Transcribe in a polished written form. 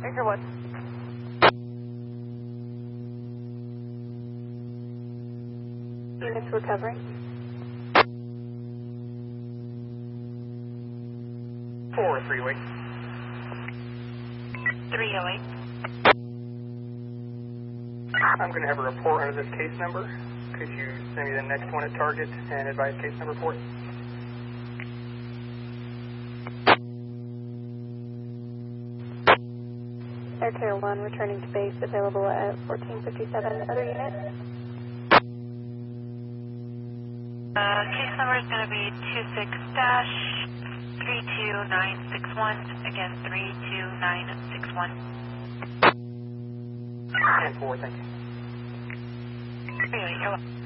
Anchor 1. Units recovering. 438. 308. I'm going to have a report under this case number. Could you send me the next one at target and advise case number for it? Air Carrier 1 returning to base, available at 1457. Other units? Case number is going to be 26-32961. Again, 32961. And 4, thank you. 308, you're welcome.